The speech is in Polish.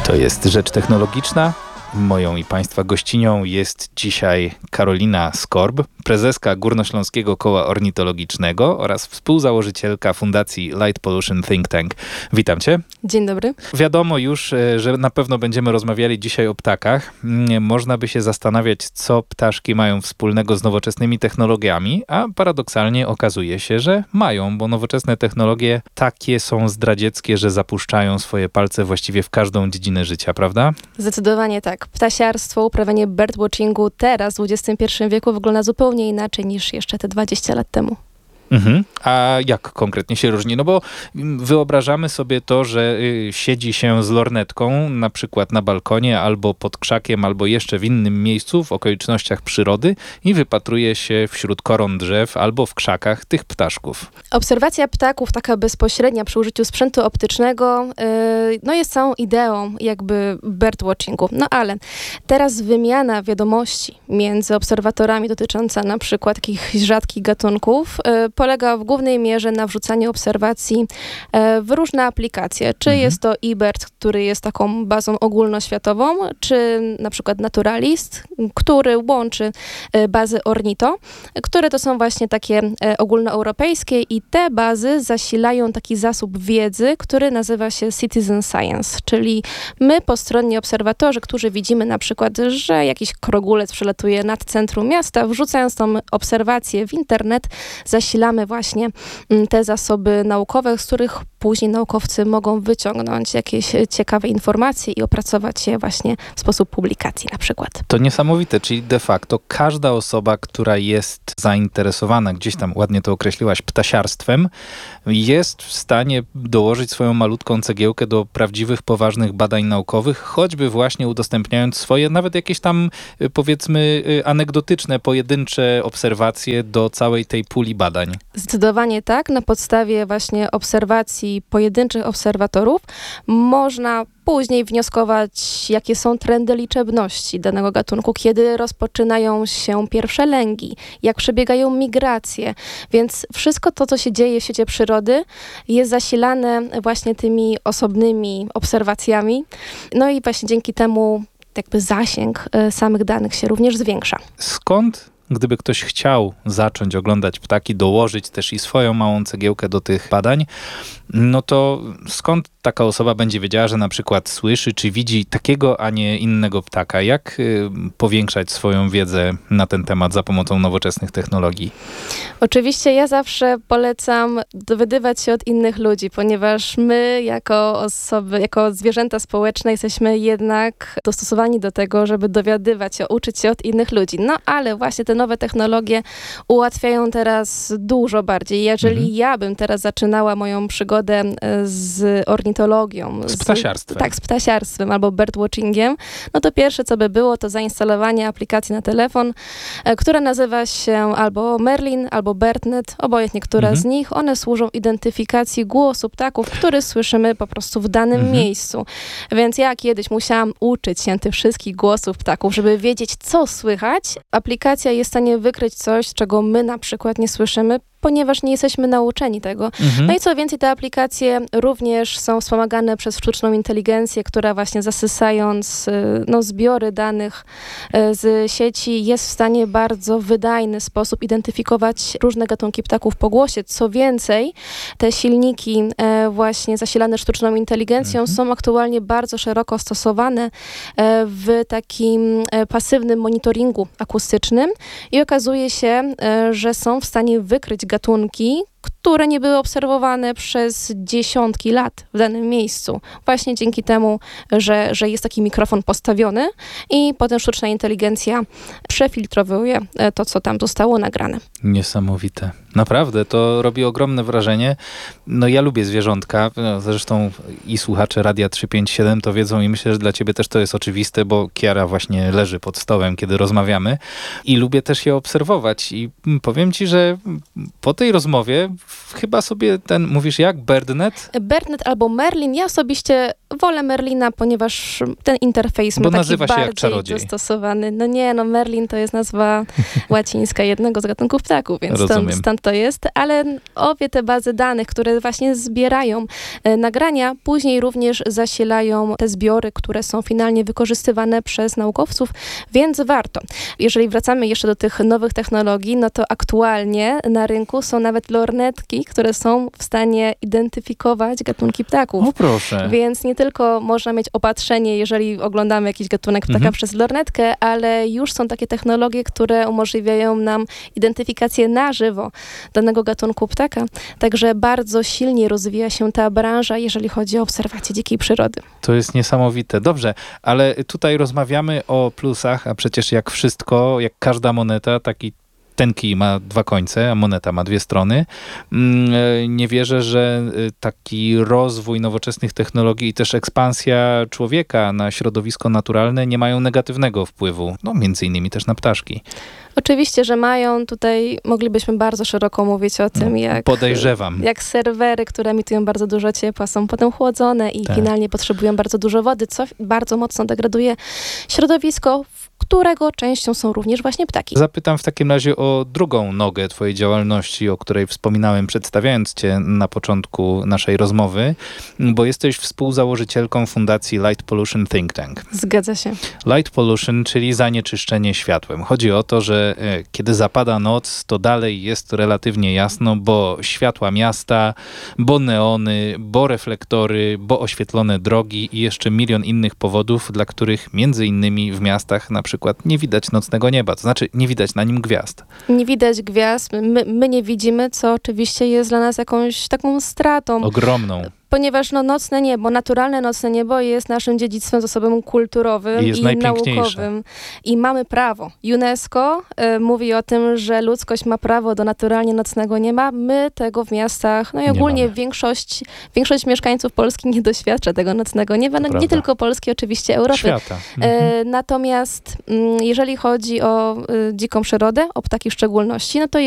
To jest Rzecz Technologiczna. Moją i Państwa gościnią jest dzisiaj Karolina Skorb, prezeska Górnośląskiego Koła Ornitologicznego oraz współzałożycielka Fundacji Light Pollution Think Tank. Witam Cię. Dzień dobry. Wiadomo już, że na pewno będziemy rozmawiali dzisiaj o ptakach. Można by się zastanawiać, co ptaszki mają wspólnego z nowoczesnymi technologiami, a paradoksalnie okazuje się, że mają, bo nowoczesne technologie takie są zdradzieckie, że zapuszczają swoje palce właściwie w każdą dziedzinę życia, prawda? Zdecydowanie tak. Ptasiarstwo, uprawianie birdwatchingu teraz w XXI wieku wygląda zupełnie inaczej niż jeszcze te 20 lat temu. A jak konkretnie się różni? No bo wyobrażamy sobie to, że siedzi się z lornetką na przykład na balkonie albo pod krzakiem, albo jeszcze w innym miejscu w okolicznościach przyrody i wypatruje się wśród koron drzew albo w krzakach tych ptaszków. Obserwacja ptaków taka bezpośrednia przy użyciu sprzętu optycznego jest całą ideą jakby birdwatchingu. No ale teraz wymiana wiadomości między obserwatorami dotycząca na przykład jakichś rzadkich gatunków polega w głównej mierze na wrzucaniu obserwacji w różne aplikacje. Czy jest to eBird, który jest taką bazą ogólnoświatową, czy na przykład Naturalist, który łączy bazy Ornito, które to są właśnie takie ogólnoeuropejskie i te bazy zasilają taki zasób wiedzy, który nazywa się Citizen Science, czyli my postronni obserwatorzy, którzy widzimy na przykład, że jakiś krogulec przelatuje nad centrum miasta, wrzucając tą obserwację w internet, zasilamy właśnie te zasoby naukowe, z których później naukowcy mogą wyciągnąć jakieś ciekawe informacje i opracować je właśnie w sposób publikacji na przykład. To niesamowite, czyli de facto każda osoba, która jest zainteresowana, gdzieś tam ładnie to określiłaś, ptasiarstwem, jest w stanie dołożyć swoją malutką cegiełkę do prawdziwych, poważnych badań naukowych, choćby właśnie udostępniając swoje, nawet jakieś tam powiedzmy anegdotyczne, pojedyncze obserwacje do całej tej puli badań. Zdecydowanie tak. Na podstawie właśnie obserwacji pojedynczych obserwatorów można później wnioskować, jakie są trendy liczebności danego gatunku, kiedy rozpoczynają się pierwsze lęgi, jak przebiegają migracje. Więc wszystko to, co się dzieje w świecie przyrody, jest zasilane właśnie tymi osobnymi obserwacjami. No i właśnie dzięki temu jakby zasięg samych danych się również zwiększa. Skąd, gdyby ktoś chciał zacząć oglądać ptaki, dołożyć też i swoją małą cegiełkę do tych badań, no to skąd taka osoba będzie wiedziała, że na przykład słyszy czy widzi takiego, a nie innego ptaka? Jak powiększać swoją wiedzę na ten temat za pomocą nowoczesnych technologii? Oczywiście ja zawsze polecam dowiadywać się od innych ludzi, ponieważ my jako osoby, jako zwierzęta społeczne jesteśmy jednak dostosowani do tego, żeby dowiadywać się, uczyć się od innych ludzi. No ale właśnie te nowe technologie ułatwiają teraz dużo bardziej. Jeżeli ja bym teraz zaczynała moją przygodę z ornitologią. Z ptasiarstwem. Tak, z ptasiarstwem albo birdwatchingiem, no to pierwsze, co by było, to zainstalowanie aplikacji na telefon, która nazywa się albo Merlin, albo BirdNet, obojętnie która z nich. One służą identyfikacji głosu ptaków, który słyszymy po prostu w danym miejscu. Więc ja kiedyś musiałam uczyć się tych wszystkich głosów ptaków, żeby wiedzieć, co słychać. Aplikacja jest w stanie wykryć coś, czego my na przykład nie słyszymy, ponieważ nie jesteśmy nauczeni tego. No i co więcej, te aplikacje również są wspomagane przez sztuczną inteligencję, która właśnie zasysając zbiory danych z sieci jest w stanie bardzo wydajny sposób identyfikować różne gatunki ptaków po głosie. Co więcej, te silniki właśnie zasilane sztuczną inteligencją są aktualnie bardzo szeroko stosowane w takim pasywnym monitoringu akustycznym i okazuje się, że są w stanie wykryć gatunki, które nie były obserwowane przez dziesiątki lat w danym miejscu. Właśnie dzięki temu, że jest taki mikrofon postawiony i potem sztuczna inteligencja przefiltrowuje to, co tam zostało nagrane. Niesamowite. Naprawdę, to robi ogromne wrażenie. No ja lubię zwierzątka, zresztą i słuchacze Radia 357 to wiedzą i myślę, że dla ciebie też to jest oczywiste, bo Kiara właśnie leży pod stołem, kiedy rozmawiamy i lubię też je obserwować i powiem ci, że po tej rozmowie chyba sobie mówisz jak? BirdNet? BirdNet albo Merlin. Ja osobiście wolę Merlina, ponieważ ten interfejs Bo ma taki nazywa się jak bardziej czarodziej. dostosowany. Merlin to jest nazwa łacińska jednego z gatunków ptaków, więc stąd to jest. Ale obie te bazy danych, które właśnie zbierają nagrania, później również zasilają te zbiory, które są finalnie wykorzystywane przez naukowców, więc warto. Jeżeli wracamy jeszcze do tych nowych technologii, no to aktualnie na rynku są nawet lornetki, które są w stanie identyfikować gatunki ptaków. O proszę. Więc nie tylko można mieć opatrzenie, jeżeli oglądamy jakiś gatunek ptaka przez lornetkę, ale już są takie technologie, które umożliwiają nam identyfikację na żywo danego gatunku ptaka. Także bardzo silnie rozwija się ta branża, jeżeli chodzi o obserwację dzikiej przyrody. To jest niesamowite. Dobrze, ale tutaj rozmawiamy o plusach, a przecież jak wszystko, jak każda moneta, taki ten kij ma 2 końce, a moneta ma 2 strony. Nie wierzę, że taki rozwój nowoczesnych technologii i też ekspansja człowieka na środowisko naturalne nie mają negatywnego wpływu. No, między innymi też na ptaszki. Oczywiście, że mają. Tutaj moglibyśmy bardzo szeroko mówić o tym, jak serwery, które emitują bardzo dużo ciepła, są potem chłodzone i finalnie potrzebują bardzo dużo wody, co bardzo mocno degraduje środowisko, którego częścią są również właśnie ptaki. Zapytam w takim razie o drugą nogę twojej działalności, o której wspominałem, przedstawiając cię na początku naszej rozmowy, bo jesteś współzałożycielką fundacji Light Pollution Think Tank. Zgadza się. Light pollution, czyli zanieczyszczenie światłem. Chodzi o to, że kiedy zapada noc, to dalej jest relatywnie jasno, bo światła miasta, bo neony, bo reflektory, bo oświetlone drogi i jeszcze milion innych powodów, dla których między innymi w miastach na przykład nie widać nocnego nieba, to znaczy nie widać na nim gwiazd. Nie widać gwiazd, my nie widzimy, co oczywiście jest dla nas jakąś taką stratą. Ogromną. Ponieważ nocne niebo, naturalne nocne niebo jest naszym dziedzictwem, zasobem kulturowym i naukowym. I mamy prawo. UNESCO mówi o tym, że ludzkość ma prawo do naturalnie nocnego nieba. My tego w miastach, no i ogólnie większość mieszkańców Polski nie doświadcza tego nocnego nieba. No, nie tylko Polski, oczywiście Europy. Świata. Natomiast jeżeli chodzi o dziką przyrodę, o ptaki w szczególności, no to